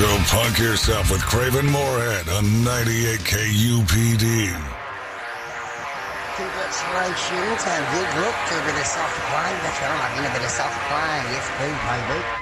Go punk yourself with Craven Moorhead on 98 KUPD. Congratulations and good luck to a bit of soft play. That's right, I'm having a bit of soft play. Yes, please, baby.